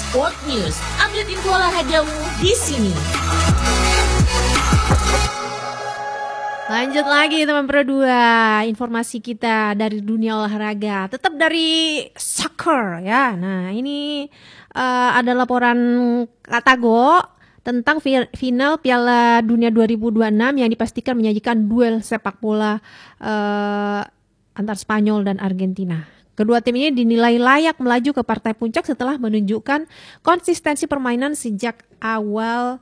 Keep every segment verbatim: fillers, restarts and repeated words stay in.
Sport News, update info olahragamu di sini. Lanjut lagi teman Pro dua, informasi kita dari dunia olahraga, tetap dari soccer ya. Nah ini uh, ada laporan Katago tentang final Piala Dunia dua ribu dua puluh enam yang dipastikan menyajikan duel sepak bola uh, antar Spanyol dan Argentina. Kedua tim ini dinilai layak melaju ke partai puncak setelah menunjukkan konsistensi permainan sejak awal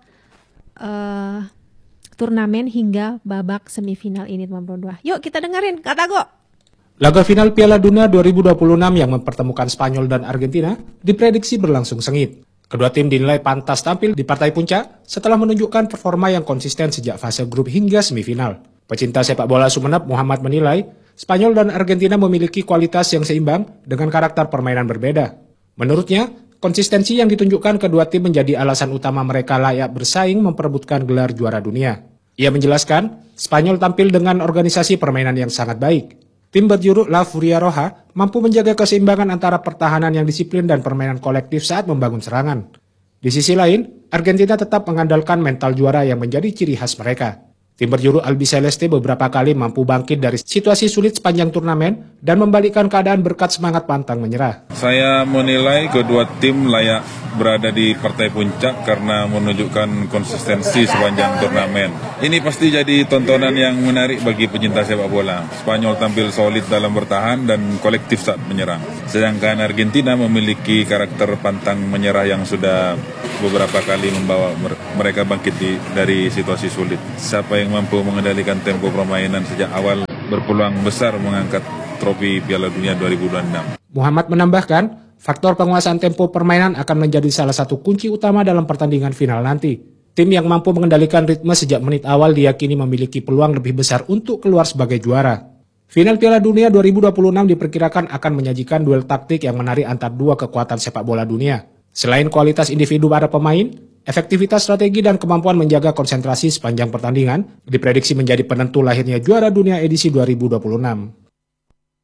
uh, turnamen hingga babak semifinal ini teman Pro dua. Yuk kita dengerin Katago. Laga final Piala Dunia dua ribu dua puluh enam yang mempertemukan Spanyol dan Argentina diprediksi berlangsung sengit. Kedua tim dinilai pantas tampil di partai puncak setelah menunjukkan performa yang konsisten sejak fase grup hingga semifinal. Pecinta sepak bola Sumeneb Muhammad menilai Spanyol dan Argentina memiliki kualitas yang seimbang dengan karakter permainan berbeda. Menurutnya, konsistensi yang ditunjukkan kedua tim menjadi alasan utama mereka layak bersaing memperebutkan gelar juara dunia. Ia menjelaskan, Spanyol tampil dengan organisasi permainan yang sangat baik. Tim berjuluk La Furia Roja mampu menjaga keseimbangan antara pertahanan yang disiplin dan permainan kolektif saat membangun serangan. Di sisi lain, Argentina tetap mengandalkan mental juara yang menjadi ciri khas mereka. Tim berjuluk Albiceleste beberapa kali mampu bangkit dari situasi sulit sepanjang turnamen dan membalikkan keadaan berkat semangat pantang menyerah. Saya menilai kedua tim layak berada di partai puncak karena menunjukkan konsistensi sepanjang turnamen. Ini pasti jadi tontonan yang menarik bagi pecinta sepak bola. Spanyol tampil solid dalam bertahan dan kolektif saat menyerang. Sedangkan Argentina memiliki karakter pantang menyerah yang sudah beberapa kali membawa mereka bangkit di, dari situasi sulit. Siapa yang mampu mengendalikan tempo permainan sejak awal berpeluang besar mengangkat trofi Piala Dunia dua ribu dua puluh enam. Muhammad menambahkan, faktor penguasaan tempo permainan akan menjadi salah satu kunci utama dalam pertandingan final nanti. Tim yang mampu mengendalikan ritme sejak menit awal diyakini memiliki peluang lebih besar untuk keluar sebagai juara. Final Piala Dunia dua ribu dua puluh enam diperkirakan akan menyajikan duel taktik yang menarik antar dua kekuatan sepak bola dunia. Selain kualitas individu para pemain, efektivitas strategi dan kemampuan menjaga konsentrasi sepanjang pertandingan diprediksi menjadi penentu lahirnya juara dunia edisi dua ribu dua puluh enam.